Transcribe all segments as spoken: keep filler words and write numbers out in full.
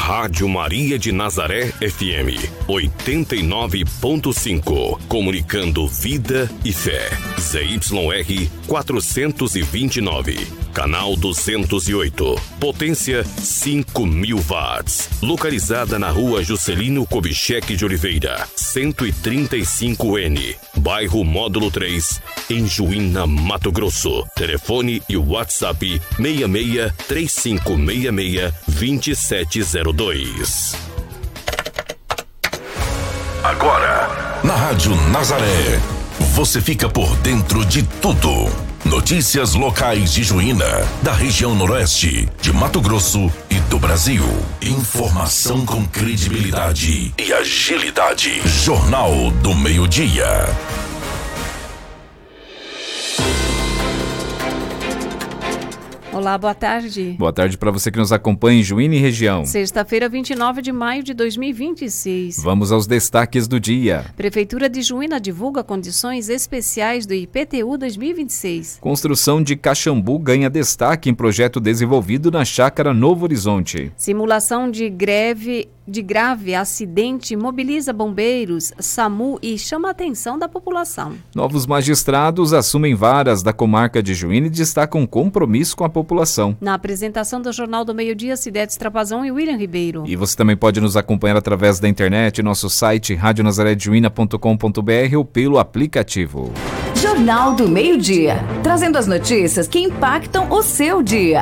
Rádio Maria de Nazaré F M, oitenta e nove ponto cinco. Comunicando vida e fé. Z Y R quatrocentos e vinte e nove. Canal duzentos e oito. Potência cinco mil watts. Localizada na rua Juscelino Kubitschek de Oliveira, cento e trinta e cinco N. Bairro Módulo três, em Juína, Mato Grosso. Telefone e WhatsApp seis seis três cinco seis seis dois sete zero dois. Agora, na Rádio Nazaré, você fica por dentro de tudo. Notícias locais de Juína, da região noroeste, de Mato Grosso e do Brasil. Informação com credibilidade e agilidade. Jornal do Meio-Dia. Olá, boa tarde. Boa tarde para você que nos acompanha em Juína e região. Sexta-feira, vinte e nove de maio de dois mil e vinte e seis. Vamos aos destaques do dia. Prefeitura de Juína divulga condições especiais do I P T U dois mil e vinte e seis. Construção de Caxambu ganha destaque em projeto desenvolvido na Chácara Novo Horizonte. Simulação de greve de grave acidente mobiliza bombeiros, SAMU e chama a atenção da população. Novos magistrados assumem varas da comarca de Juína e destacam compromisso com a população. Na apresentação do Jornal do Meio-Dia, Cidete Trapazão e William Ribeiro. E você também pode nos acompanhar através da internet, nosso site rádio nazaré de juína ponto com ponto b r ou pelo aplicativo. Jornal do Meio-Dia, trazendo as notícias que impactam o seu dia.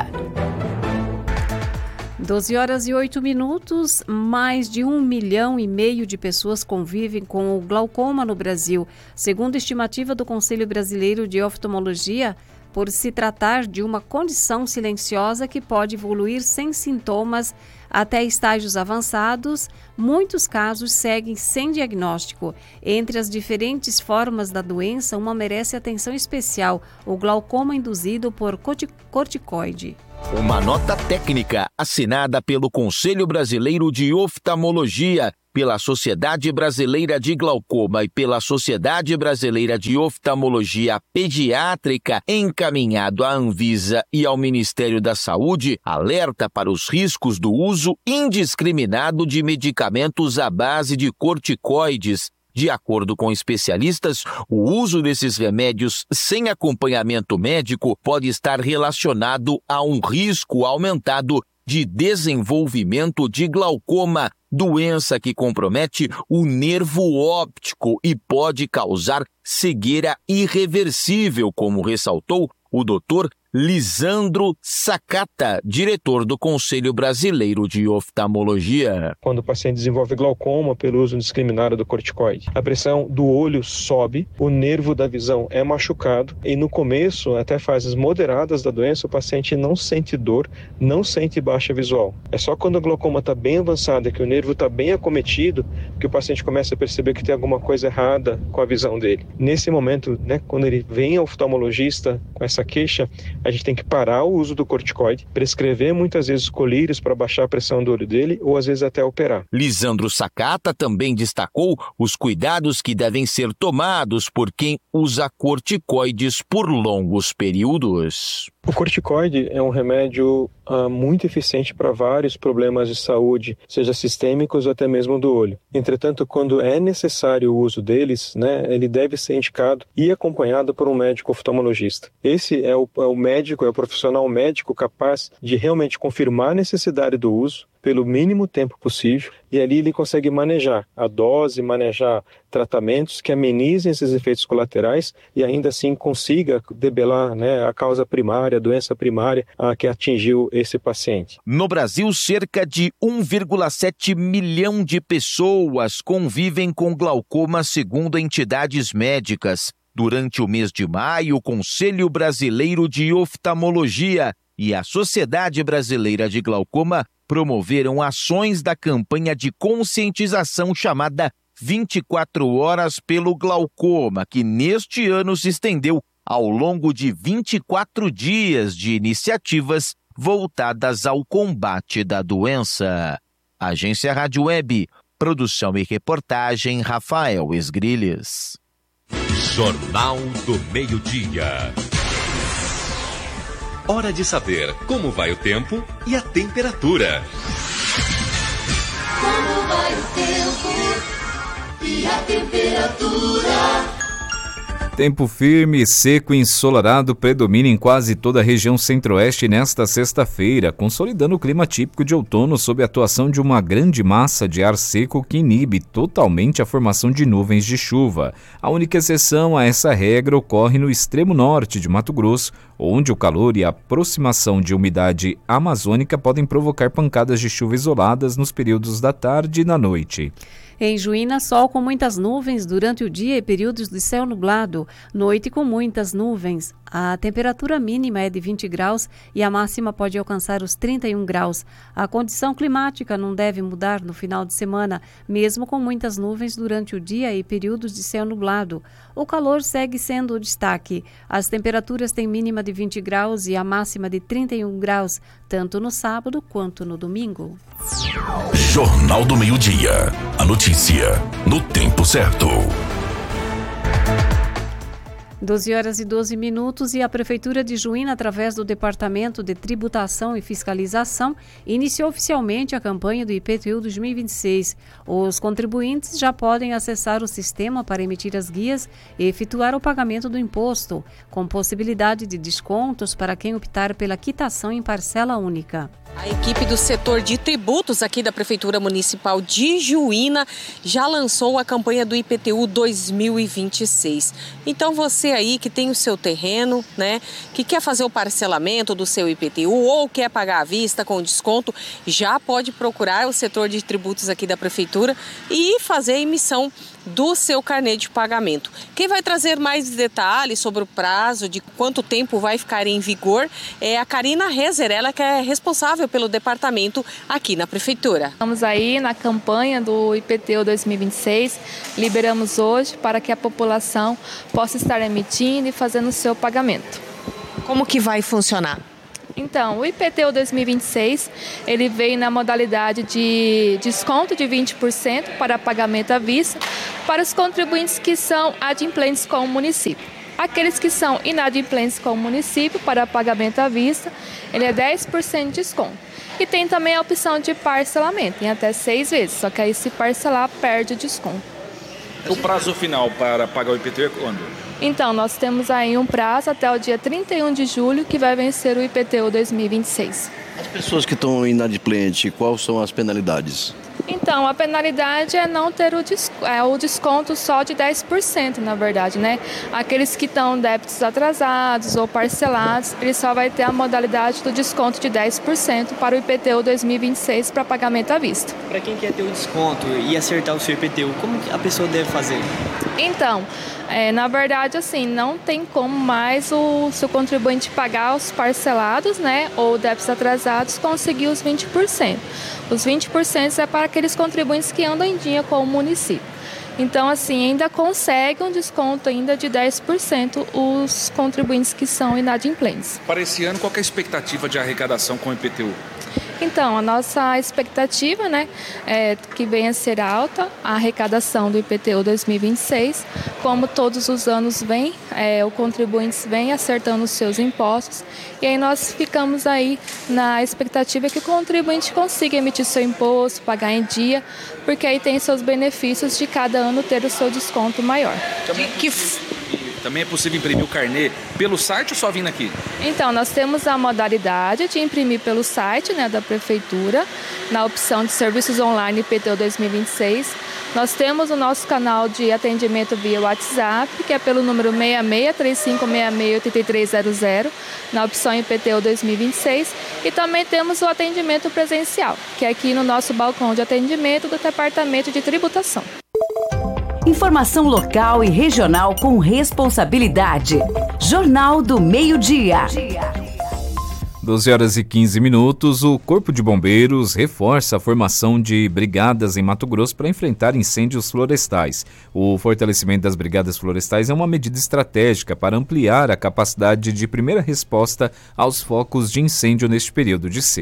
doze horas e oito minutos, mais de um milhão e meio de pessoas convivem com o glaucoma no Brasil, segundo a estimativa do Conselho Brasileiro de Oftalmologia, por se tratar de uma condição silenciosa que pode evoluir sem sintomas até estágios avançados. Muitos casos seguem sem diagnóstico. Entre as diferentes formas da doença, uma merece atenção especial: o glaucoma induzido por corticoide. Uma nota técnica assinada pelo Conselho Brasileiro de Oftalmologia, pela Sociedade Brasileira de Glaucoma e pela Sociedade Brasileira de Oftalmologia Pediátrica, encaminhado à Anvisa e ao Ministério da Saúde, alerta para os riscos do uso indiscriminado de medicamentos à base de corticoides. De acordo com especialistas, o uso desses remédios sem acompanhamento médico pode estar relacionado a um risco aumentado de desenvolvimento de glaucoma, doença que compromete o nervo óptico e pode causar cegueira irreversível, como ressaltou o doutor Lisandro Sakata, diretor do Conselho Brasileiro de Oftalmologia. Quando o paciente desenvolve glaucoma pelo uso indiscriminado do corticoide, a pressão do olho sobe, o nervo da visão é machucado e no começo, até fases moderadas da doença, o paciente não sente dor, não sente baixa visual. É só quando o glaucoma está bem avançado e que o nervo está bem acometido que o paciente começa a perceber que tem alguma coisa errada com a visão dele. Nesse momento, né, quando ele vem ao oftalmologista com essa queixa, a gente tem que parar o uso do corticoide, prescrever muitas vezes colírios para baixar a pressão do olho dele ou às vezes até operar. Lisandro Sakata também destacou os cuidados que devem ser tomados por quem usa corticoides por longos períodos. O corticoide é um remédio uh, muito eficiente para vários problemas de saúde, seja sistêmicos ou até mesmo do olho. Entretanto, quando é necessário o uso deles, né, ele deve ser indicado e acompanhado por um médico oftalmologista. Esse é o, é o médico, é o profissional médico capaz de realmente confirmar a necessidade do uso pelo mínimo tempo possível, e ali ele consegue manejar a dose, manejar tratamentos que amenizem esses efeitos colaterais e ainda assim consiga debelar, né, a causa primária, a doença primária a que atingiu esse paciente. No Brasil, cerca de um vírgula sete milhão de pessoas convivem com glaucoma, segundo entidades médicas. Durante o mês de maio, o Conselho Brasileiro de Oftalmologia e a Sociedade Brasileira de Glaucoma promoveram ações da campanha de conscientização chamada vinte e quatro horas pelo glaucoma, que neste ano se estendeu ao longo de vinte e quatro dias de iniciativas voltadas ao combate da doença. Agência Rádio Web, produção e reportagem Rafael Esgrilles. Jornal do Meio-Dia. Hora de saber como vai o tempo e a temperatura. Como vai o tempo e a temperatura? Tempo firme, seco e ensolarado predomina em quase toda a região centro-oeste nesta sexta-feira, consolidando o clima típico de outono sob a atuação de uma grande massa de ar seco que inibe totalmente a formação de nuvens de chuva. A única exceção a essa regra ocorre no extremo norte de Mato Grosso, onde o calor e a aproximação de umidade amazônica podem provocar pancadas de chuva isoladas nos períodos da tarde e da noite. Em Juína, sol com muitas nuvens durante o dia e períodos de céu nublado, noite com muitas nuvens. A temperatura mínima é de vinte graus e a máxima pode alcançar os trinta e um graus. A condição climática não deve mudar no final de semana, mesmo com muitas nuvens durante o dia e períodos de céu nublado. O calor segue sendo o destaque. As temperaturas têm mínima de vinte graus e a máxima de trinta e um graus, tanto no sábado quanto no domingo. Jornal do Meio-Dia. A notícia no tempo certo. doze horas e doze minutos e a Prefeitura de Juína, através do Departamento de Tributação e Fiscalização, iniciou oficialmente a campanha do I P T U dois mil e vinte e seis. Os contribuintes já podem acessar o sistema para emitir as guias e efetuar o pagamento do imposto, com possibilidade de descontos para quem optar pela quitação em parcela única. A equipe do setor de tributos aqui da Prefeitura Municipal de Juína já lançou a campanha do I P T U dois mil e vinte e seis. Então você aí que tem o seu terreno, né, que quer fazer o parcelamento do seu I P T U ou quer pagar à vista com desconto, já pode procurar o setor de tributos aqui da Prefeitura e fazer a emissão do seu carnê de pagamento. Quem vai trazer mais detalhes sobre o prazo, de quanto tempo vai ficar em vigor, é a Karina Rezer, ela que é responsável pelo departamento aqui na Prefeitura. Estamos aí na campanha do I P T U dois mil e vinte e seis, liberamos hoje para que a população possa estar emitindo e fazendo o seu pagamento. Como que vai funcionar? Então, o I P T U dois mil e vinte e seis, ele veio na modalidade de desconto de vinte por cento para pagamento à vista para os contribuintes que são adimplentes com o município. Aqueles que são inadimplentes com o município para pagamento à vista, ele é dez por cento de desconto. E tem também a opção de parcelamento, em até seis vezes, só que aí se parcelar, perde o desconto. O prazo final para pagar o I P T U é quando? Então, nós temos aí um prazo até o dia trinta e um de julho que vai vencer o I P T U dois mil e vinte e seis. As pessoas que estão inadimplentes, quais são as penalidades? Então, a penalidade é não ter o, des- é, o desconto só de dez por cento, na verdade, né? Aqueles que estão débitos atrasados ou parcelados, ele só vai ter a modalidade do desconto de dez por cento para o I P T U dois mil e vinte e seis para pagamento à vista. Para quem quer ter o desconto e acertar o seu I P T U, como que a pessoa deve fazer? Então, é, na verdade, assim, não tem como mais o seu contribuinte pagar os parcelados, né, ou débitos atrasados, conseguir os vinte por cento. Os vinte por cento é para aqueles contribuintes que andam em dia com o município. Então, assim, ainda consegue um desconto ainda de dez por cento os contribuintes que são inadimplentes. Para esse ano, qual que é a expectativa de arrecadação com o I P T U? Então, a nossa expectativa, né, é que venha a ser alta a arrecadação do I P T U dois mil e vinte e seis. Como todos os anos vem, é, o contribuinte vem acertando os seus impostos e aí nós ficamos aí na expectativa que o contribuinte consiga emitir seu imposto, pagar em dia, porque aí tem seus benefícios de cada ano ter o seu desconto maior. Também, que... Também é possível imprimir o carnê pelo site ou só vindo aqui? Então, nós temos a modalidade de imprimir pelo site, né, da Prefeitura, na opção de serviços online I P T U dois mil e vinte e seis. Nós temos o nosso canal de atendimento via WhatsApp, que é pelo número seis seis, três cinco seis seis, oito três zero zero, na opção I P T U dois mil e vinte e seis. E também temos o atendimento presencial, que é aqui no nosso balcão de atendimento do Departamento de Tributação. Informação local e regional com responsabilidade. Jornal do Meio-Dia. doze horas e quinze minutos, o Corpo de Bombeiros reforça a formação de brigadas em Mato Grosso para enfrentar incêndios florestais. O fortalecimento das brigadas florestais é uma medida estratégica para ampliar a capacidade de primeira resposta aos focos de incêndio neste período de seca.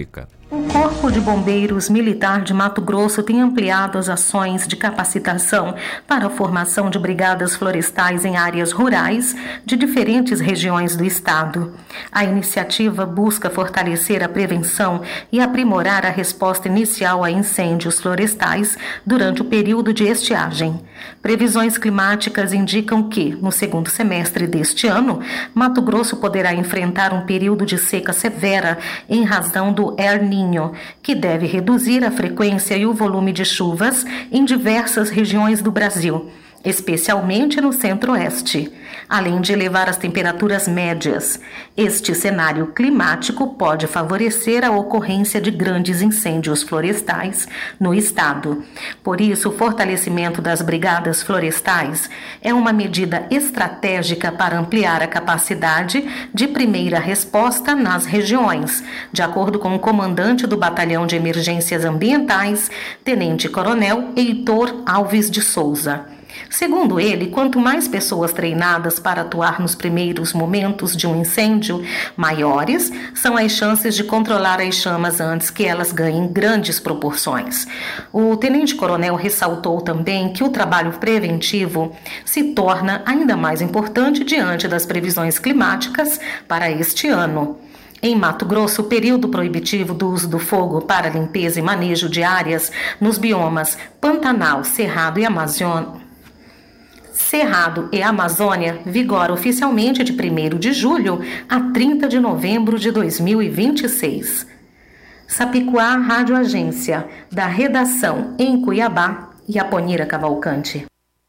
O Corpo de Bombeiros Militar de Mato Grosso tem ampliado as ações de capacitação para a formação de brigadas florestais em áreas rurais de diferentes regiões do estado. A iniciativa busca fortalecer a prevenção e aprimorar a resposta inicial a incêndios florestais durante o período de estiagem. Previsões climáticas indicam que, no segundo semestre deste ano, Mato Grosso poderá enfrentar um período de seca severa em razão do El Niño, que deve reduzir a frequência e o volume de chuvas em diversas regiões do Brasil, especialmente no centro-oeste, além de elevar as temperaturas médias. Este cenário climático pode favorecer a ocorrência de grandes incêndios florestais no estado. Por isso, o fortalecimento das brigadas florestais é uma medida estratégica para ampliar a capacidade de primeira resposta nas regiões, de acordo com o comandante do Batalhão de Emergências Ambientais, Tenente-Coronel Heitor Alves de Souza. Segundo ele, quanto mais pessoas treinadas para atuar nos primeiros momentos de um incêndio, maiores são as chances de controlar as chamas antes que elas ganhem grandes proporções. O tenente-coronel ressaltou também que o trabalho preventivo se torna ainda mais importante diante das previsões climáticas para este ano. Em Mato Grosso, o período proibitivo do uso do fogo para limpeza e manejo de áreas nos biomas Pantanal, Cerrado e Amazônia Cerrado e Amazônia vigora oficialmente de primeiro de julho a trinta de novembro de dois mil e vinte e seis. Sapicoá Rádio Agência, da redação em Cuiabá, e Aponira Cavalcante.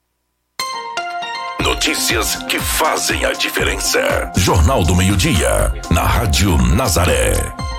Notícias que fazem a diferença. Jornal do Meio-Dia, na Rádio Nazaré.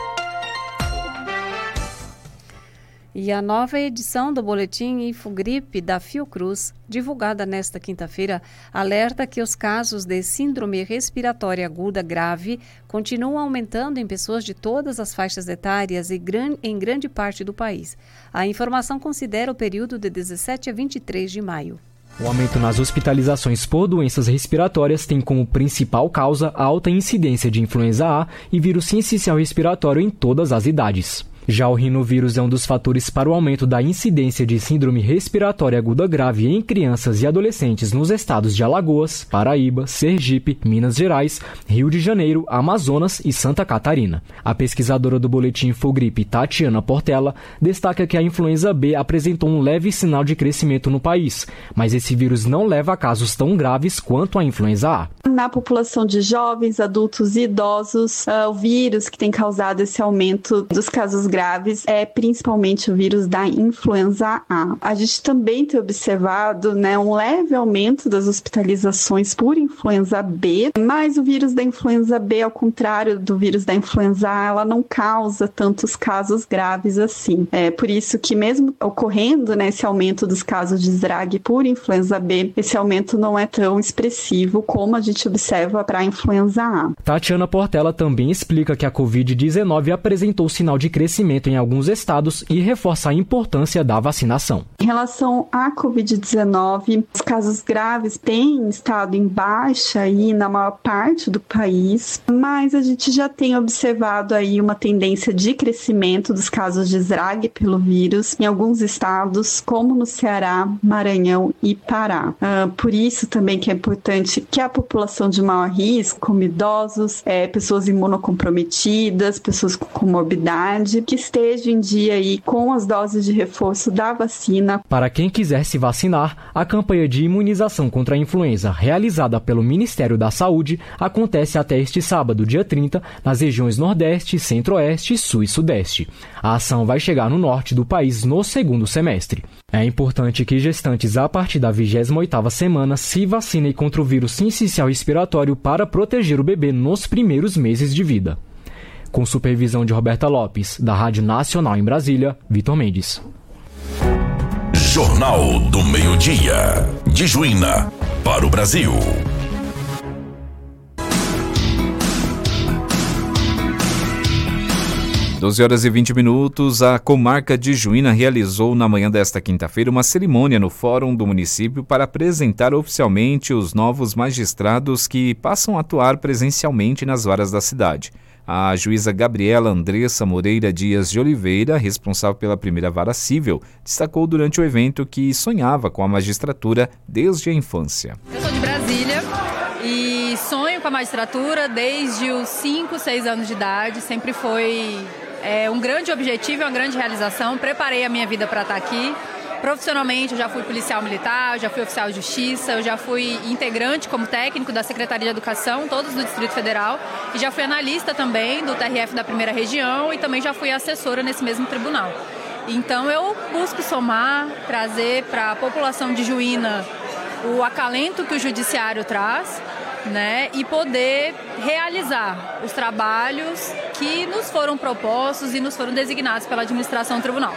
E a nova edição do Boletim Infogripe da Fiocruz, divulgada nesta quinta-feira, alerta que os casos de síndrome respiratória aguda grave continuam aumentando em pessoas de todas as faixas etárias e em grande parte do país. A informação considera o período de dezessete a vinte e três de maio. O aumento nas hospitalizações por doenças respiratórias tem como principal causa a alta incidência de influenza A e vírus sincicial respiratório em todas as idades. Já o rinovírus é um dos fatores para o aumento da incidência de síndrome respiratória aguda grave em crianças e adolescentes nos estados de Alagoas, Paraíba, Sergipe, Minas Gerais, Rio de Janeiro, Amazonas e Santa Catarina. A pesquisadora do Boletim Infogripe, Tatiana Portela, destaca que a influenza B apresentou um leve sinal de crescimento no país, mas esse vírus não leva a casos tão graves quanto a influenza A. Na população de jovens, adultos e idosos, uh, o vírus que tem causado esse aumento dos casos graves graves é principalmente o vírus da influenza A. A gente também tem observado, né, um leve aumento das hospitalizações por influenza B, mas o vírus da influenza B, ao contrário do vírus da influenza A, ela não causa tantos casos graves assim. É por isso que mesmo ocorrendo, né, esse aumento dos casos de S R A G por influenza B, esse aumento não é tão expressivo como a gente observa para a influenza A. Tatiana Portela também explica que a covid dezenove apresentou sinal de crescimento em alguns estados e reforça a importância da vacinação. Em relação à covid dezenove, os casos graves têm estado em baixa aí na maior parte do país, mas a gente já tem observado aí uma tendência de crescimento dos casos de S R A G pelo vírus em alguns estados, como no Ceará, Maranhão e Pará. Uh, por isso também que é importante que a população de maior risco, como idosos, é, pessoas imunocomprometidas, pessoas com comorbidade, que esteja em dia aí com as doses de reforço da vacina. Para quem quiser se vacinar, a campanha de imunização contra a influenza realizada pelo Ministério da Saúde acontece até este sábado, dia trinta, nas regiões Nordeste, Centro-Oeste, Sul e Sudeste. A ação vai chegar no norte do país no segundo semestre. É importante que gestantes a partir da vigésima oitava semana se vacinem contra o vírus sincicial respiratório para proteger o bebê nos primeiros meses de vida. Com supervisão de Roberta Lopes, da Rádio Nacional em Brasília, Vitor Mendes. Jornal do Meio-Dia, de Juína, para o Brasil. doze horas e vinte minutos, a comarca de Juína realizou na manhã desta quinta-feira uma cerimônia no Fórum do município para apresentar oficialmente os novos magistrados que passam a atuar presencialmente nas varas da cidade. A juíza Gabriela Andressa Moreira Dias de Oliveira, responsável pela primeira vara civil, destacou durante o evento que sonhava com a magistratura desde a infância. Eu sou de Brasília e sonho com a magistratura desde os cinco, seis anos de idade. Sempre foi é, um grande objetivo, uma grande realização. Preparei a minha vida para estar aqui. Profissionalmente, eu já fui policial militar, eu já fui oficial de justiça, eu já fui integrante como técnico da Secretaria de Educação, todos do Distrito Federal, e já fui analista também do T R F da primeira região e também já fui assessora nesse mesmo tribunal. Então eu busco somar, trazer para a população de Juína o acalento que o judiciário traz, né, e poder realizar os trabalhos que nos foram propostos e nos foram designados pela administração do tribunal.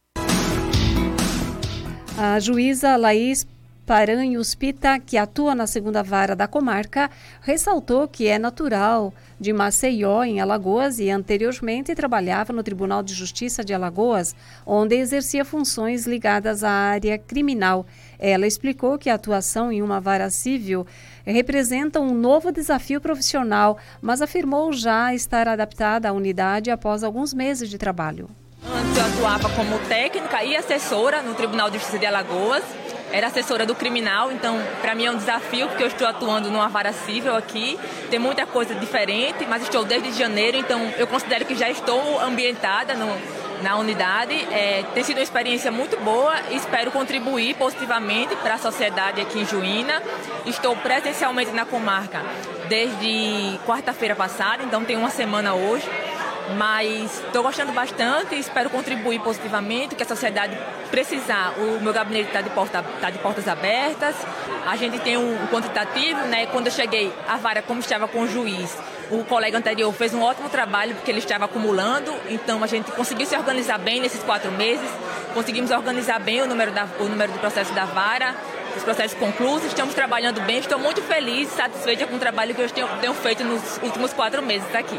A juíza Laís Paranhos Pita, que atua na segunda vara da comarca, ressaltou que é natural de Maceió, em Alagoas, e anteriormente trabalhava no Tribunal de Justiça de Alagoas, onde exercia funções ligadas à área criminal. Ela explicou que a atuação em uma vara civil representa um novo desafio profissional, mas afirmou já estar adaptada à unidade após alguns meses de trabalho. Antes eu atuava como técnica e assessora no Tribunal de Justiça de Alagoas. Era assessora do criminal, então para mim é um desafio porque eu estou atuando numa vara civil aqui. Tem muita coisa diferente, mas estou desde janeiro, então eu considero que já estou ambientada no, na unidade. É, tem sido uma experiência muito boa e espero contribuir positivamente para a sociedade aqui em Juína. Estou presencialmente na comarca desde quarta-feira passada, então tem uma semana hoje. Mas estou gostando bastante e espero contribuir positivamente, que a sociedade precisar. O meu gabinete está de, porta, tá de portas abertas, a gente tem um, um quantitativo, né? Quando eu cheguei, a vara, como estava com o juiz, o colega anterior fez um ótimo trabalho porque ele estava acumulando, então a gente conseguiu se organizar bem nesses quatro meses, conseguimos organizar bem o número, da, o número do processo da vara, os processos conclusos, estamos trabalhando bem, estou muito feliz e satisfeita com o trabalho que eu tenho, tenho feito nos últimos quatro meses aqui.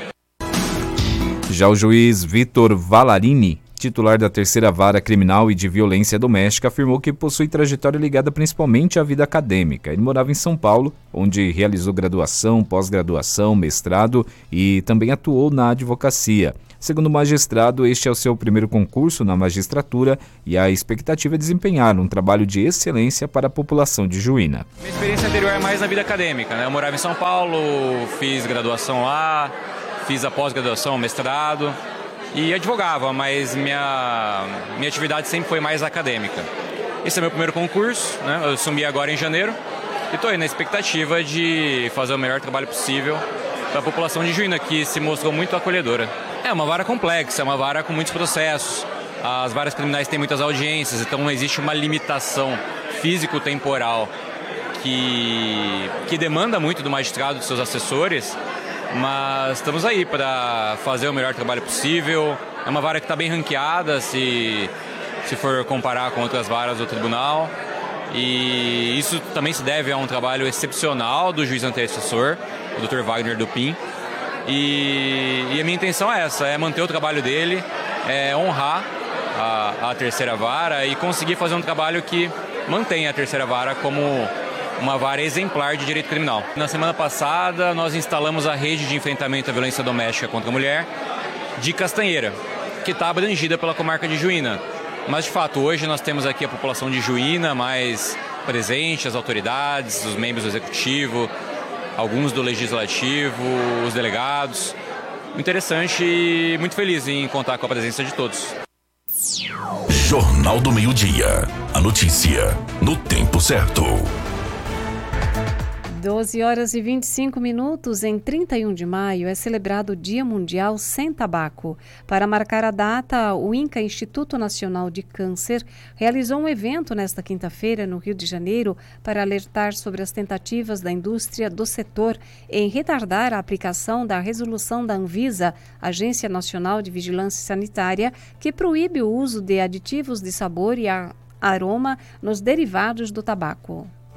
Já o juiz Vitor Valarini, titular da terceira vara criminal e de violência doméstica, afirmou que possui trajetória ligada principalmente à vida acadêmica. Ele morava em São Paulo, onde realizou graduação, pós-graduação, mestrado e também atuou na advocacia. Segundo o magistrado, este é o seu primeiro concurso na magistratura e a expectativa é desempenhar um trabalho de excelência para a população de Juína. Minha experiência anterior é mais na vida acadêmica, né? Eu morava em São Paulo, fiz graduação lá, fiz a pós-graduação, mestrado e advogava, mas minha, minha atividade sempre foi mais acadêmica. Esse é meu primeiro concurso, né? Eu assumi agora em janeiro e estou aí na expectativa de fazer o melhor trabalho possível para a população de Juína, que se mostrou muito acolhedora. É uma vara complexa, é uma vara com muitos processos. As varas criminais têm muitas audiências, então não existe uma limitação físico-temporal que, que demanda muito do magistrado e dos seus assessores. Mas estamos aí para fazer o melhor trabalho possível. É uma vara que está bem ranqueada, se, se for comparar com outras varas do tribunal. E isso também se deve a um trabalho excepcional do juiz antecessor, o doutor Wagner Dupin. E, e a minha intenção é essa, é manter o trabalho dele, é honrar a, a terceira vara e conseguir fazer um trabalho que mantenha a terceira vara como uma vara exemplar de direito criminal. Na semana passada, nós instalamos a rede de enfrentamento à violência doméstica contra a mulher de Castanheira, que está abrangida pela comarca de Juína. Mas, de fato, hoje nós temos aqui a população de Juína mais presente, as autoridades, os membros do Executivo, alguns do Legislativo, os delegados. Interessante e muito feliz em contar com a presença de todos. Jornal do Meio-Dia. A notícia no tempo certo. doze horas e vinte e cinco minutos, em trinta e um de maio, é celebrado o Dia Mundial Sem Tabaco. Para marcar a data, o INCA, Instituto Nacional de Câncer, realizou um evento nesta quinta-feira no Rio de Janeiro para alertar sobre as tentativas da indústria do setor em retardar a aplicação da resolução da Anvisa, Agência Nacional de Vigilância Sanitária, que proíbe o uso de aditivos de sabor e aroma nos derivados do tabaco.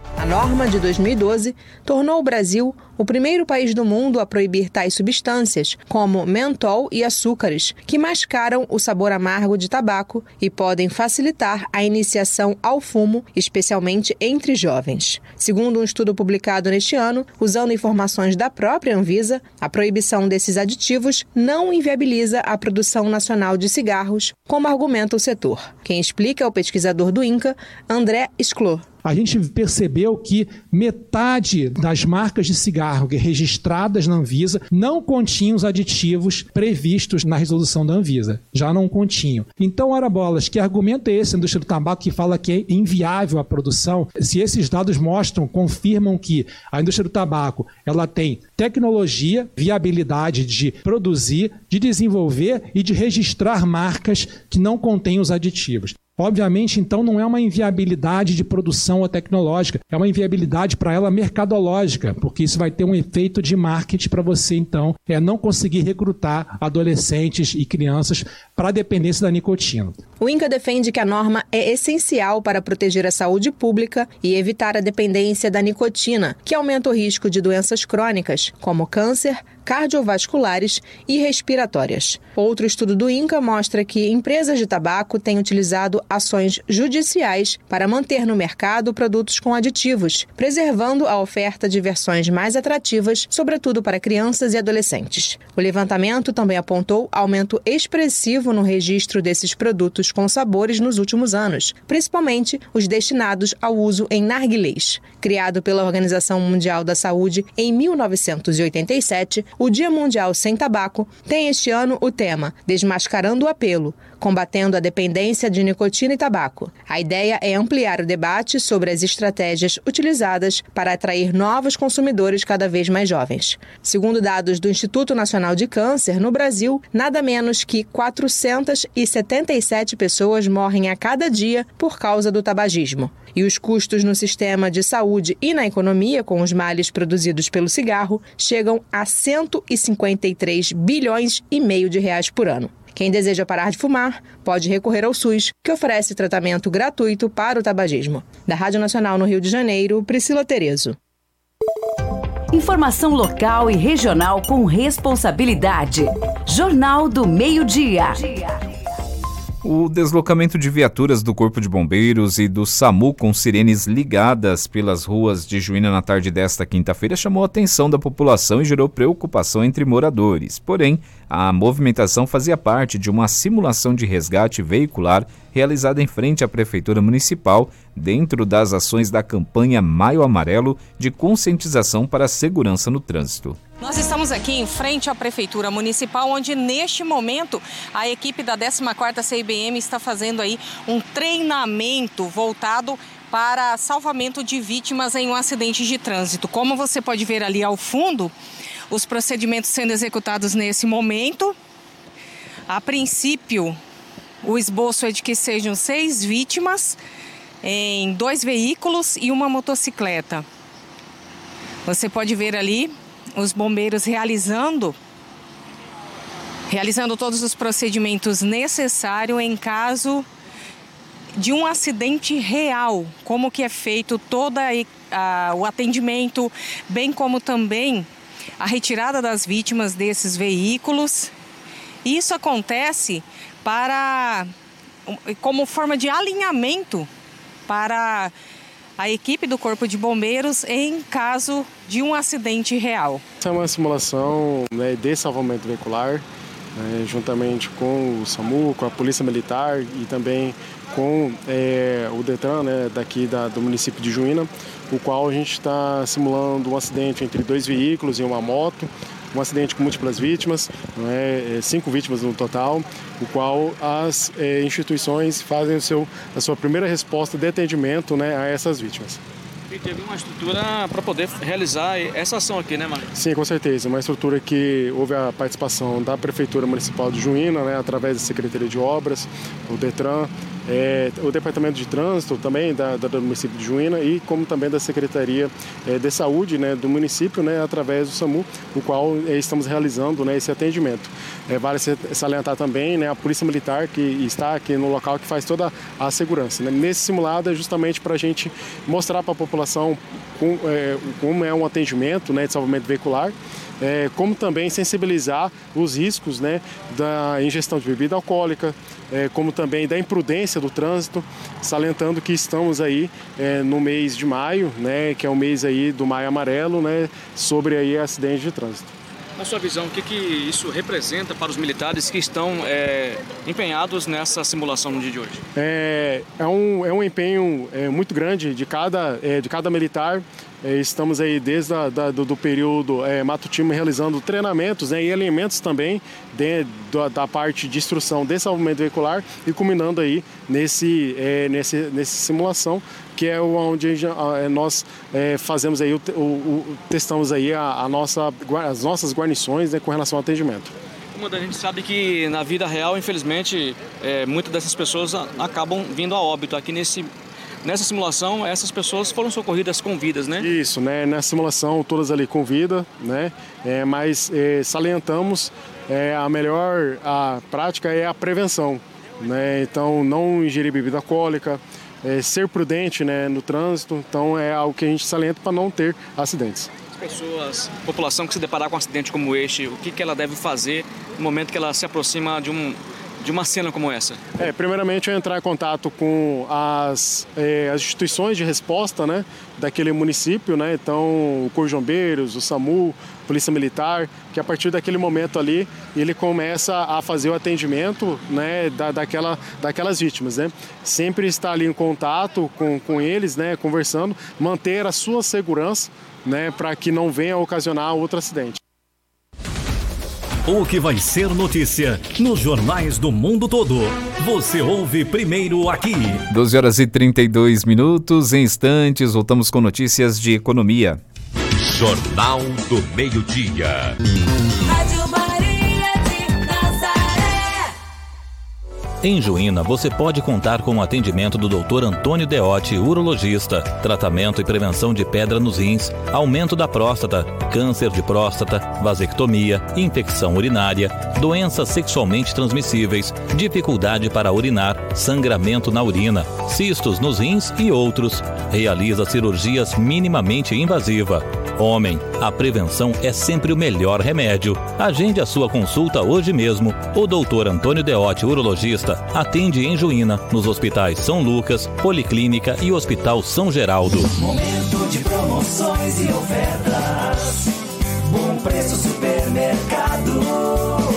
A norma de dois mil e doze tornou o Brasil o primeiro país do mundo a proibir tais substâncias, como mentol e açúcares, que mascaram o sabor amargo de tabaco e podem facilitar a iniciação ao fumo, especialmente entre jovens. Segundo um estudo publicado neste ano, usando informações da própria Anvisa, a proibição desses aditivos não inviabiliza a produção nacional de cigarros, como argumenta o setor. Quem explica é o pesquisador do INCA, André Schlor. A gente percebeu que metade das marcas de cigarro registradas na Anvisa não continham os aditivos previstos na resolução da Anvisa. Já não continham. Então, ora bolas, que argumento é esse da indústria do tabaco que fala que é inviável a produção? Se esses dados mostram, confirmam que a indústria do tabaco ela tem tecnologia, viabilidade de produzir, de desenvolver e de registrar marcas que não contêm os aditivos. Obviamente, então, não é uma inviabilidade de produção ou tecnológica, é uma inviabilidade para ela mercadológica, porque isso vai ter um efeito de marketing para você, então, é não conseguir recrutar adolescentes e crianças para a dependência da nicotina. O INCA defende que a norma é essencial para proteger a saúde pública e evitar a dependência da nicotina, que aumenta o risco de doenças crônicas, como câncer, cardiovasculares e respiratórias. Outro estudo do INCA mostra que empresas de tabaco têm utilizado ações judiciais para manter no mercado produtos com aditivos, preservando a oferta de versões mais atrativas, sobretudo para crianças e adolescentes. O levantamento também apontou aumento expressivo no registro desses produtos com sabores nos últimos anos, principalmente os destinados ao uso em narguilés. Criado pela Organização Mundial da Saúde em mil novecentos e oitenta e sete, o Dia Mundial Sem Tabaco tem este ano o tema Desmascarando o Apelo, combatendo a dependência de nicotina e tabaco. A ideia é ampliar o debate sobre as estratégias utilizadas para atrair novos consumidores cada vez mais jovens. Segundo dados do Instituto Nacional de Câncer, no Brasil, nada menos que quatrocentas e setenta e sete pessoas morrem a cada dia por causa do tabagismo. E os custos no sistema de saúde e na economia com os males produzidos pelo cigarro chegam a cento e cinquenta e três bilhões e meio de reais por ano. Quem deseja parar de fumar pode recorrer ao SUS, que oferece tratamento gratuito para o tabagismo. Da Rádio Nacional no Rio de Janeiro, Priscila Terezo. Informação local e regional com responsabilidade. Jornal do Meio-Dia. O deslocamento de viaturas do Corpo de Bombeiros e do SAMU com sirenes ligadas pelas ruas de Juína na tarde desta quinta-feira chamou a atenção da população e gerou preocupação entre moradores. Porém, a movimentação fazia parte de uma simulação de resgate veicular realizada em frente à Prefeitura Municipal, dentro das ações da campanha Maio Amarelo de conscientização para a segurança no trânsito. Nós estamos aqui em frente à Prefeitura Municipal, onde neste momento a equipe da décima quarta C I B M está fazendo aí um treinamento voltado para salvamento de vítimas em um acidente de trânsito. Como você pode ver ali ao fundo, os procedimentos sendo executados nesse momento. A princípio, o esboço é de que sejam seis vítimas em dois veículos e uma motocicleta. Você pode ver ali os bombeiros realizando, realizando todos os procedimentos necessários em caso de um acidente real, como que é feito todo a, a, o atendimento, bem como também a retirada das vítimas desses veículos. Isso acontece para, como forma de alinhamento para a equipe do Corpo de Bombeiros em caso de um acidente real. Essa é uma simulação, né, de salvamento veicular, né, juntamente com o SAMU, com a Polícia Militar e também com é, o Detran, né, daqui da, do município de Juína, o qual a gente está simulando um acidente entre dois veículos e uma moto, um acidente com múltiplas vítimas, né, cinco vítimas no total, o qual as é, instituições fazem o seu, a sua primeira resposta de atendimento, né, a essas vítimas. E teve uma estrutura para poder realizar essa ação aqui, né, Marcos? Sim, com certeza. Uma estrutura que houve a participação da Prefeitura Municipal de Juína, né, através da Secretaria de Obras, o Detran, é, o Departamento de Trânsito também da, da, do município de Juína e como também da Secretaria é, de Saúde, né, do município, né, através do SAMU, o qual é, estamos realizando, né, esse atendimento. É, vale salientar também, né, a Polícia Militar que está aqui no local que faz toda a segurança, né. Nesse simulado é justamente para a gente mostrar para a população com, é, como é um atendimento, né, de salvamento veicular, é, como também sensibilizar os riscos, né, da ingestão de bebida alcoólica, é, como também da imprudência do trânsito, salientando que estamos aí é, no mês de maio, né, que é o mês aí do Maio Amarelo, né, sobre aí acidentes de trânsito. Na sua visão, o que, que isso representa para os militares que estão é, empenhados nessa simulação no dia de hoje? É, é, um, é um empenho é, muito grande de cada, é, de cada militar. É, estamos aí desde a, da, do, do período é, matutino realizando treinamentos, né, e elementos também de, da, da parte de instrução de salvamento veicular e culminando aí nesse, é, nesse, nessa simulação, que é onde nós é, fazemos aí, o, o, o, testamos aí a, a nossa, as nossas guarnições, né, com relação ao atendimento. Comandante, a gente sabe que na vida real, infelizmente, é, muitas dessas pessoas acabam vindo a óbito. Aqui nesse, nessa simulação, essas pessoas foram socorridas com vidas, né? Isso, né? Nessa simulação, todas ali com vida, né? É, mas é, salientamos, é, a melhor a prática é a prevenção, né? Então, não ingerir bebida alcoólica, É, ser prudente, né, no trânsito, então é algo que a gente salienta para não ter acidentes. As pessoas, a população que se deparar com um acidente como este, o que, que ela deve fazer no momento que ela se aproxima de, um, de uma cena como essa? É, primeiramente é entrar em contato com as, é, as instituições de resposta, né, daquele município, né, então o Corpo de Bombeiros, o SAMU, Polícia Militar, que a partir daquele momento ali ele começa a fazer o atendimento, né, da, daquela, daquelas vítimas, né? Sempre estar ali em contato com, com eles, né, conversando, manter a sua segurança, né, para que não venha a ocasionar outro acidente. O que vai ser notícia nos jornais do mundo todo. Você ouve primeiro aqui. doze horas e trinta e dois minutos. Em instantes, voltamos com notícias de economia. Jornal do Meio-Dia. Rádio Maria de Nazaré. Em Juína, você pode contar com o atendimento do doutor Antônio Deotti, urologista, tratamento e prevenção de pedra nos rins, aumento da próstata, câncer de próstata, vasectomia, infecção urinária, doenças sexualmente transmissíveis, dificuldade para urinar, sangramento na urina, cistos nos rins e outros. Realiza cirurgias minimamente invasiva. Homem, a prevenção é sempre o melhor remédio. Agende a sua consulta hoje mesmo. O doutor Antônio Deotti, urologista, atende em Juína, nos hospitais São Lucas, Policlínica e Hospital São Geraldo. Momento de promoções e ofertas. Bom preço supermercado.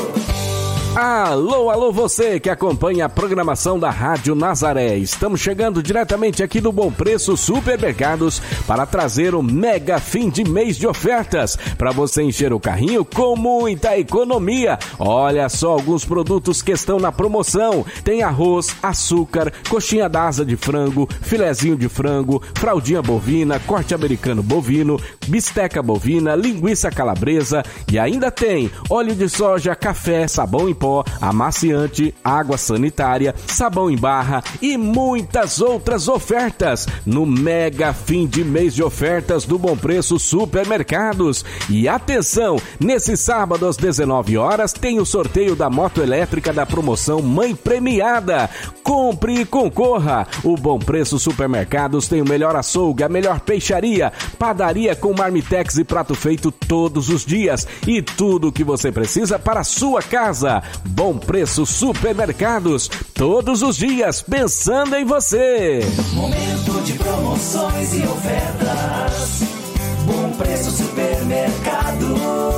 Alô, alô, você que acompanha a programação da Rádio Nazaré. Estamos chegando diretamente aqui do Bom Preço Supermercados para trazer um mega fim de mês de ofertas para você encher o carrinho com muita economia. Olha só alguns produtos que estão na promoção. Tem arroz, açúcar, coxinha da asa de frango, filezinho de frango, fraldinha bovina, corte americano bovino, bisteca bovina, linguiça calabresa e ainda tem óleo de soja, café, sabão em pó, amaciante, água sanitária, sabão em barra e muitas outras ofertas no mega fim de mês de ofertas do Bom Preço Supermercados. E atenção, nesse sábado às dezenove horas tem o sorteio da moto elétrica da promoção Mãe Premiada. Compre e concorra. O Bom Preço Supermercados tem o melhor açougue, a melhor peixaria, padaria com marmitex e prato feito todos os dias e tudo o que você precisa para a sua casa. Bom Preço Supermercados, todos os dias pensando em você. Momento de promoções e ofertas. Bom Preço Supermercado.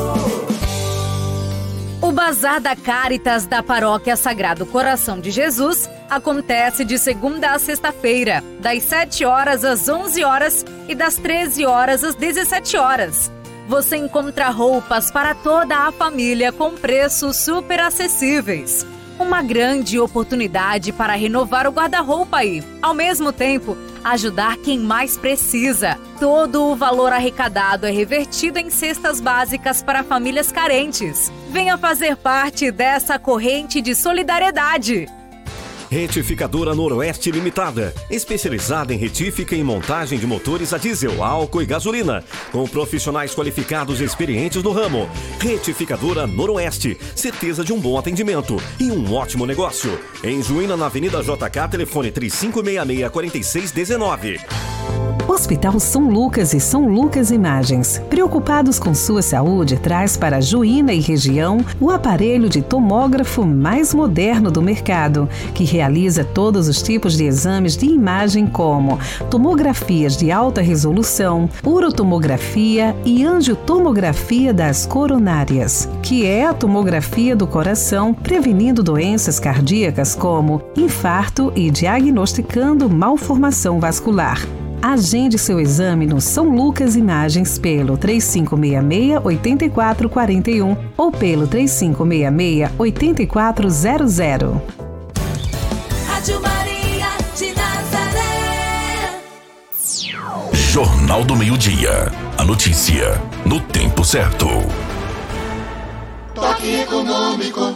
O Bazar da Cáritas da Paróquia Sagrado Coração de Jesus acontece de segunda a sexta-feira, das sete horas às onze horas e das treze horas às dezessete horas. Você encontra roupas para toda a família com preços super acessíveis. Uma grande oportunidade para renovar o guarda-roupa e, ao mesmo tempo, ajudar quem mais precisa. Todo o valor arrecadado é revertido em cestas básicas para famílias carentes. Venha fazer parte dessa corrente de solidariedade. Retificadora Noroeste Limitada, especializada em retífica e montagem de motores a diesel, álcool e gasolina, com profissionais qualificados e experientes no ramo. Retificadora Noroeste, certeza de um bom atendimento e um ótimo negócio. Em Juína, na Avenida J K, telefone três cinco seis seis, quatro seis um nove. Hospital São Lucas e São Lucas Imagens, preocupados com sua saúde, traz para Juína e região o aparelho de tomógrafo mais moderno do mercado, que realiza todos os tipos de exames de imagem como tomografias de alta resolução, urotomografia e angiotomografia das coronárias, que é a tomografia do coração, prevenindo doenças cardíacas como infarto e diagnosticando malformação vascular. Agende seu exame no São Lucas Imagens pelo três cinco seis seis, oito quatro quatro um ou pelo três cinco seis seis, oito quatro zero zero. Rádio Maria de Nazaré. Jornal do Meio-Dia. A notícia no tempo certo. Toque econômico.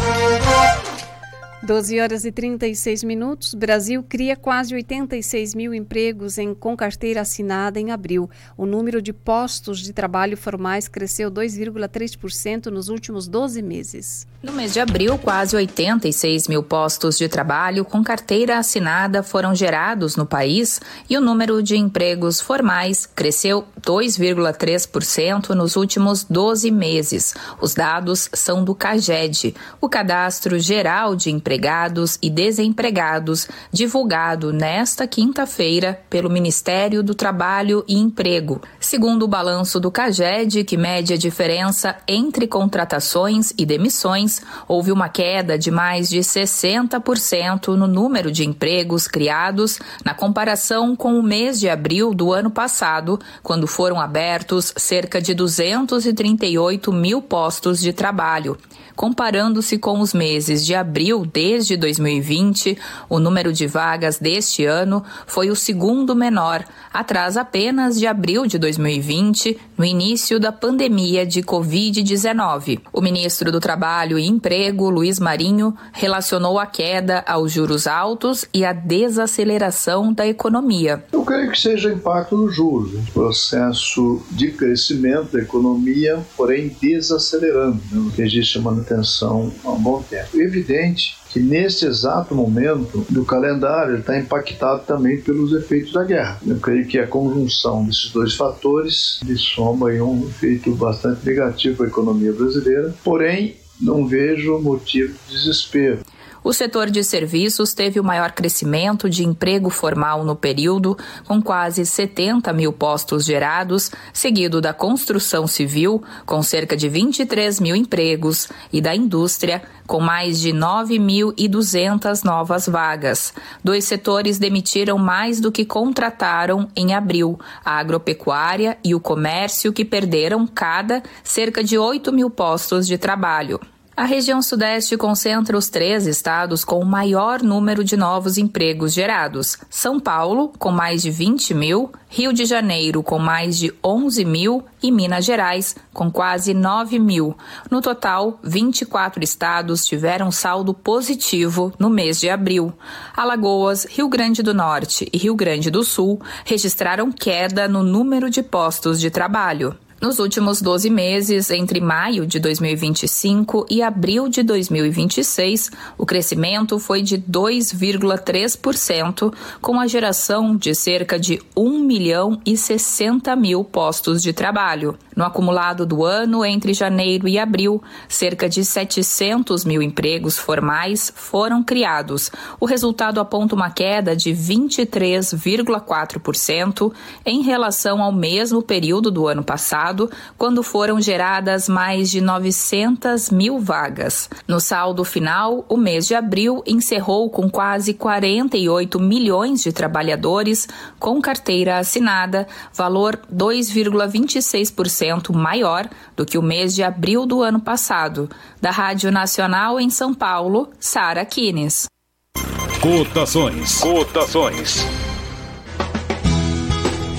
doze horas e trinta e seis minutos. Brasil cria quase oitenta e seis mil empregos em, com carteira assinada em abril. O número de postos de trabalho formais cresceu dois vírgula três por cento nos últimos doze meses. No mês de abril, quase oitenta e seis mil postos de trabalho com carteira assinada foram gerados no país e o número de empregos formais cresceu dois vírgula três por cento nos últimos doze meses. Os dados são do CAGED, o Cadastro Geral de Empregados e Desempregados, divulgado nesta quinta-feira pelo Ministério do Trabalho e Emprego. Segundo o balanço do CAGED, que mede a diferença entre contratações e demissões, houve uma queda de mais de sessenta por cento no número de empregos criados na comparação com o mês de abril do ano passado, quando foram abertos cerca de duzentos e trinta e oito mil postos de trabalho. Comparando-se com os meses de abril desde dois mil e vinte, o número de vagas deste ano foi o segundo menor, atrás apenas de abril de dois mil e vinte, no início da pandemia de covid dezenove. O ministro do Trabalho e Emprego, Luiz Marinho, relacionou a queda aos juros altos e à desaceleração da economia. Eu creio que seja impacto dos juros, um processo de crescimento da economia, porém desacelerando, né, que existe manutenção há um bom tempo. É evidente que nesse exato momento do calendário está impactado também pelos efeitos da guerra. Eu creio que a conjunção desses dois fatores de soma aí um efeito bastante negativo para a economia brasileira, porém não vejo motivo de desespero. O setor de serviços teve o maior crescimento de emprego formal no período, com quase setenta mil postos gerados, seguido da construção civil, com cerca de vinte e três mil empregos, e da indústria, com mais de nove mil e duzentas novas vagas. Dois setores demitiram mais do que contrataram em abril: a agropecuária e o comércio, que perderam cada cerca de oito mil postos de trabalho. A região sudeste concentra os três estados com o maior número de novos empregos gerados: São Paulo, com mais de vinte mil, Rio de Janeiro, com mais de onze mil e Minas Gerais, com quase nove mil. No total, vinte e quatro estados tiveram saldo positivo no mês de abril. Alagoas, Rio Grande do Norte e Rio Grande do Sul registraram queda no número de postos de trabalho. Nos últimos doze meses, entre maio de dois mil e vinte e cinco e abril de dois mil e vinte e seis, o crescimento foi de dois vírgula três por cento, com a geração de cerca de um milhão e sessenta mil postos de trabalho. No acumulado do ano, entre janeiro e abril, cerca de setecentos mil empregos formais foram criados. O resultado aponta uma queda de vinte e três vírgula quatro por cento em relação ao mesmo período do ano passado, quando foram geradas mais de novecentas mil vagas. No saldo final, o mês de abril encerrou com quase quarenta e oito milhões de trabalhadores com carteira assinada, valor dois vírgula vinte e seis por cento maior do que o mês de abril do ano passado. Da Rádio Nacional em São Paulo, Sara Kines. Cotações. Cotações.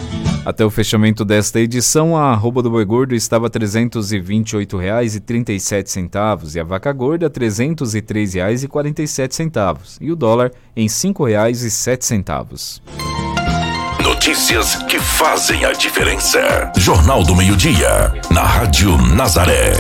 Até o fechamento desta edição, a arroba do boi gordo estava a trezentos e vinte e oito reais e trinta e sete centavos e a vaca gorda a trezentos e três reais e quarenta e sete centavos e o dólar em cinco reais e sete centavos. Notícias que fazem a diferença. Jornal do Meio-Dia, na Rádio Nazaré.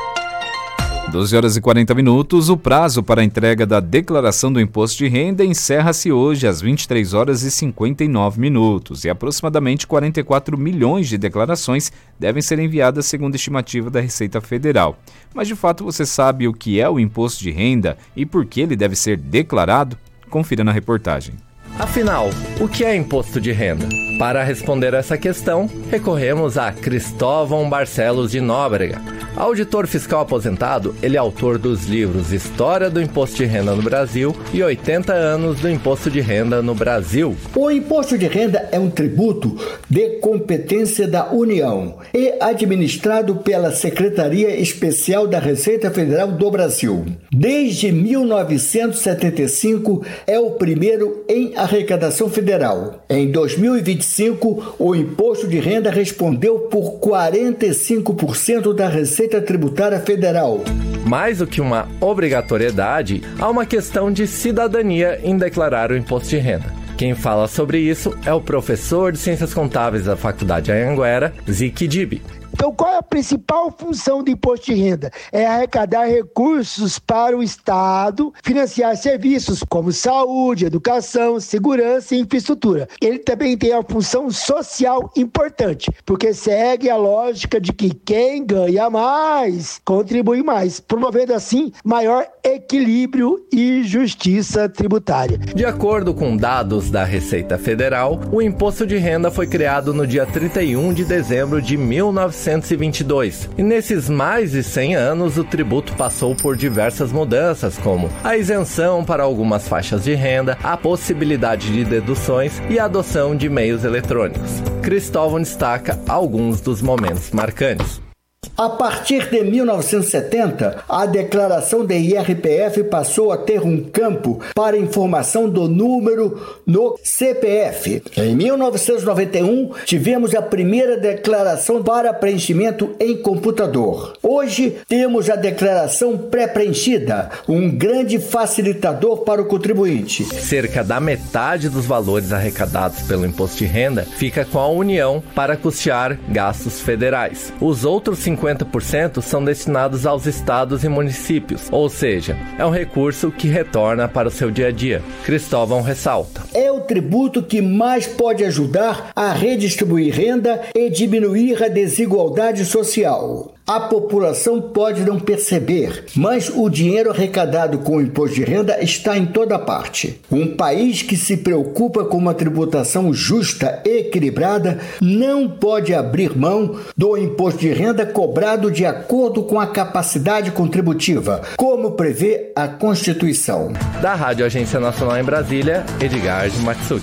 doze horas e quarenta minutos, o prazo para a entrega da declaração do imposto de renda encerra-se hoje às vinte e três horas e cinquenta e nove minutos e aproximadamente quarenta e quatro milhões de declarações devem ser enviadas segundo a estimativa da Receita Federal. Mas de fato você sabe o que é o imposto de renda e por que ele deve ser declarado? Confira na reportagem. Afinal, o que é imposto de renda? Para responder essa questão, recorremos a Cristóvão Barcelos de Nóbrega. Auditor fiscal aposentado, ele é autor dos livros História do Imposto de Renda no Brasil e oitenta anos do Imposto de Renda no Brasil. O imposto de renda é um tributo de competência da União e administrado pela Secretaria Especial da Receita Federal do Brasil. Desde mil novecentos e setenta e cinco é o primeiro em arrecadação federal. Em dois mil e vinte e cinco, o imposto de renda respondeu por quarenta e cinco por cento da Receita Tributária Federal. Mais do que uma obrigatoriedade, há uma questão de cidadania em declarar o imposto de renda. Quem fala sobre isso é o professor de Ciências Contábeis da Faculdade Anhanguera, Zique Dib. Então, qual é a principal função do imposto de renda? É arrecadar recursos para o Estado, financiar serviços como saúde, educação, segurança e infraestrutura. Ele também tem a função social importante, porque segue a lógica de que quem ganha mais, contribui mais, promovendo assim maior equilíbrio e justiça tributária. De acordo com dados da Receita Federal, o imposto de renda foi criado no dia trinta e um de dezembro de mil novecentos e vinte e dois. E nesses mais de cem anos, o tributo passou por diversas mudanças, como a isenção para algumas faixas de renda, a possibilidade de deduções e a adoção de meios eletrônicos. Cristóvão destaca alguns dos momentos marcantes. A partir de mil novecentos e setenta, a declaração de I R P F passou a ter um campo para informação do número no C P F. Em mil novecentos e noventa e um, tivemos a primeira declaração para preenchimento em computador. Hoje, temos a declaração pré-preenchida, um grande facilitador para o contribuinte. Cerca da metade dos valores arrecadados pelo imposto de renda fica com a União para custear gastos federais. Os outros cinquenta por cento são destinados aos estados e municípios, ou seja, é um recurso que retorna para o seu dia a dia. Cristóvão ressalta. É o tributo que mais pode ajudar a redistribuir renda e diminuir a desigualdade social. A população pode não perceber, mas o dinheiro arrecadado com o imposto de renda está em toda parte. Um país que se preocupa com uma tributação justa e equilibrada não pode abrir mão do imposto de renda cobrado de acordo com a capacidade contributiva, como prevê a Constituição. Da Rádio Agência Nacional em Brasília, Edgar de Matsuki.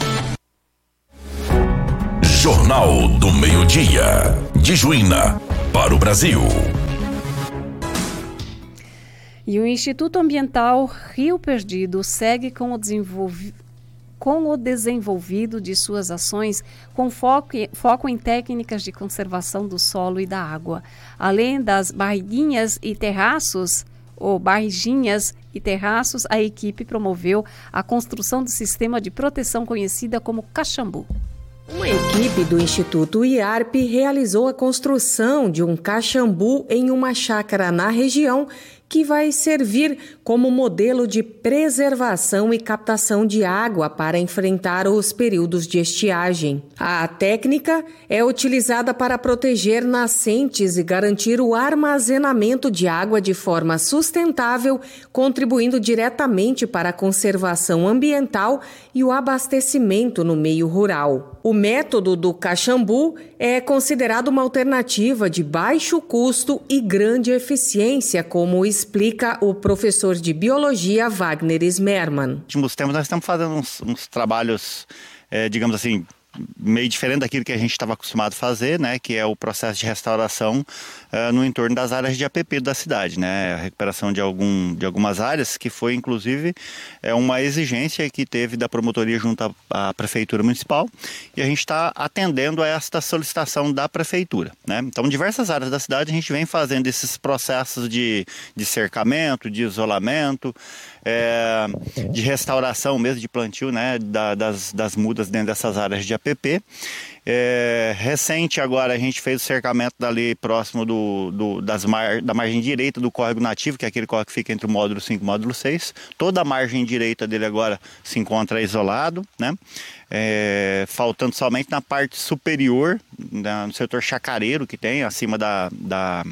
Jornal do Meio-Dia, de Juína, para o Brasil. E o Instituto Ambiental Rio Perdido segue com o, desenvolvi... com o desenvolvido de suas ações com foco, foco em técnicas de conservação do solo e da água. Além das barriguinhas e terraços, ou barriginhas e terraços, a equipe promoveu a construção do sistema de proteção conhecida como Caxambu. Uma equipe do Instituto I A R P realizou a construção de um caxambu em uma chácara na região que vai servir como modelo de preservação e captação de água para enfrentar os períodos de estiagem. A técnica é utilizada para proteger nascentes e garantir o armazenamento de água de forma sustentável, contribuindo diretamente para a conservação ambiental e o abastecimento no meio rural. O método do caxambu é considerado uma alternativa de baixo custo e grande eficiência, como explica o professor de biologia Wagner Smerman. Nos últimos tempos nós estamos fazendo uns, uns trabalhos, é, digamos assim, meio diferente daquilo que a gente estava acostumado a fazer, né, que é o processo de restauração uh, no entorno das áreas de A P P da cidade, né, a recuperação de, algum, de algumas áreas, que foi inclusive é, uma exigência que teve da promotoria junto à, à Prefeitura Municipal, e a gente está atendendo a esta solicitação da Prefeitura, né. Então, diversas áreas da cidade a gente vem fazendo esses processos de, de cercamento, de isolamento, é, de restauração mesmo, de plantio, né, da, das, das mudas dentro dessas áreas de A P P. É, recente agora a gente fez o cercamento dali próximo do, do, das mar, da margem direita do córrego nativo, que é aquele córrego que fica entre o módulo cinco e o módulo seis. Toda a margem direita dele agora se encontra isolado, né? É, faltando somente na parte superior, na, no setor chacareiro que tem, acima da, da,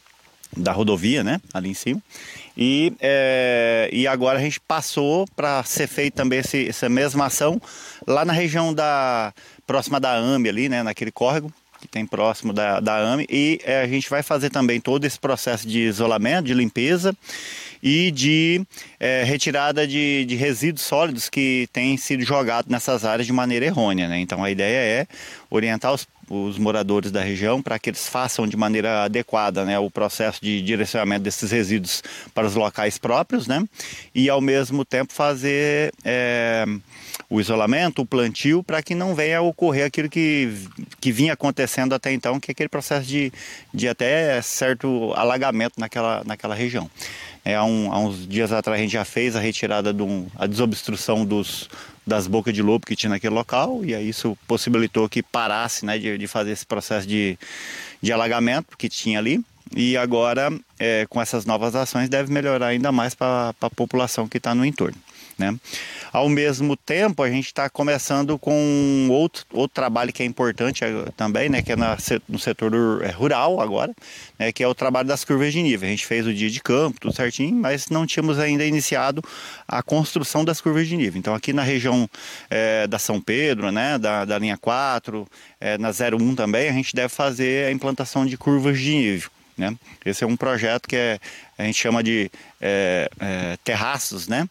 da rodovia, né? Ali em cima. E, é, e agora a gente passou para ser feita também esse, essa mesma ação lá na região da, próxima da A M E ali, né, naquele córrego que tem próximo da, da A M E, e é, a gente vai fazer também todo esse processo de isolamento, de limpeza e de é, retirada de, de resíduos sólidos que têm sido jogados nessas áreas de maneira errônea, né? Então a ideia é orientar os os moradores da região para que eles façam de maneira adequada, né, o processo de direcionamento desses resíduos para os locais próprios, né, e ao mesmo tempo fazer é, o isolamento, o plantio, para que não venha a ocorrer aquilo que, que vinha acontecendo até então, que é aquele processo de, de até certo alagamento naquela, naquela região. É, há, um, há uns dias atrás a gente já fez a retirada, do, a desobstrução dos, das bocas de lobo que tinha naquele local, e aí isso possibilitou que parasse, né, de, de fazer esse processo de, de alagamento que tinha ali. E agora, é, com essas novas ações, deve melhorar ainda mais para a população que está no entorno, né? Ao mesmo tempo, a gente está começando com outro, outro trabalho que é importante também, né, que é na, no setor rural agora, né, que é o trabalho das curvas de nível. A gente fez o dia de campo, tudo certinho, mas não tínhamos ainda iniciado a construção das curvas de nível. Então, aqui na região é, da São Pedro, né, da, da linha quatro, é, na zero um também, a gente deve fazer a implantação de curvas de nível, né? Esse é um projeto que é, a gente chama de é, é, terraços, né?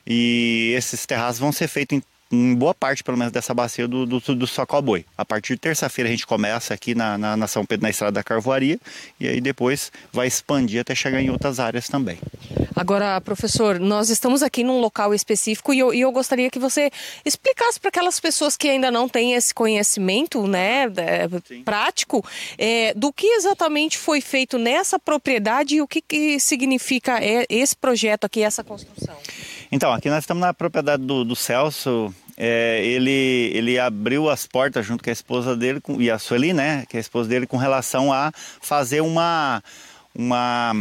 E esses terraços vão ser feitos em, em boa parte, pelo menos, dessa bacia do, do, do Socoboi. A partir de terça-feira a gente começa aqui na, na, na São Pedro, na Estrada da Carvoaria, e aí depois vai expandir até chegar em outras áreas também. Agora, professor, nós estamos aqui num local específico e eu, e eu gostaria que você explicasse para aquelas pessoas que ainda não têm esse conhecimento, né, é, prático, é, do que exatamente foi feito nessa propriedade e o que, que significa esse projeto aqui, essa construção. Então, aqui nós estamos na propriedade do, do Celso. É, ele, ele abriu as portas junto com a esposa dele com, e a Sueli, né, que é a esposa dele, com relação a fazer uma, uma,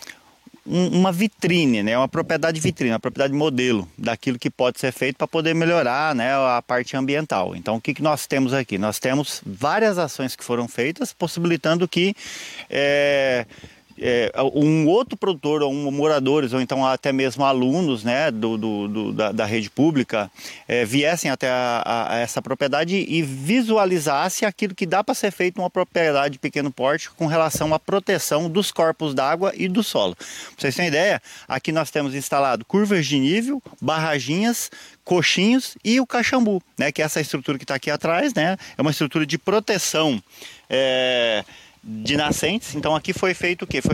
um, uma vitrine, né, uma propriedade vitrine, uma propriedade modelo daquilo que pode ser feito para poder melhorar, né, a parte ambiental. Então, o que, que nós temos aqui? Nós temos várias ações que foram feitas, possibilitando que É, É, um outro produtor, ou um, moradores, ou então até mesmo alunos, né, do, do, do, da, da rede pública, é, viessem até a, a essa propriedade e visualizasse aquilo que dá para ser feito numa propriedade de pequeno porte com relação à proteção dos corpos d'água e do solo. Para vocês terem ideia, aqui nós temos instalado curvas de nível, barraginhas, coxinhos e o caxambu, né, que é essa estrutura que está aqui atrás, né, é uma estrutura de proteção é, de nascentes. Então aqui foi feito o quê? Foi